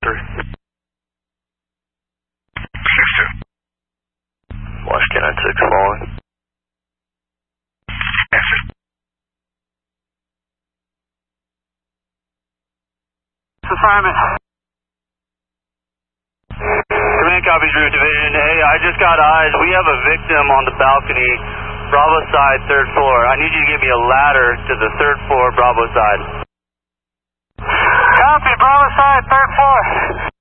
Washington 96 following. Assignment. Command copies, Route Division. Hey, I just got eyes. We have a victim on the balcony, Bravo side, 3rd floor. I need you to give me a ladder to the 3rd floor, Bravo side. Copy, Bravo side, 3rd floor.